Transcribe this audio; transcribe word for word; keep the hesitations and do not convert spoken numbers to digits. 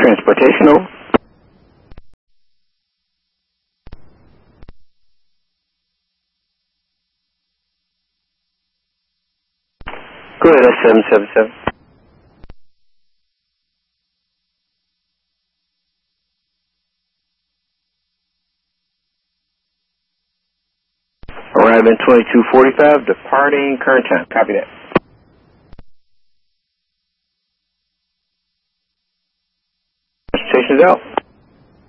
Transportation, over. Go ahead, that's seven seven seven. Arriving twenty-two forty-five, departing current time. Copy that. Station's out.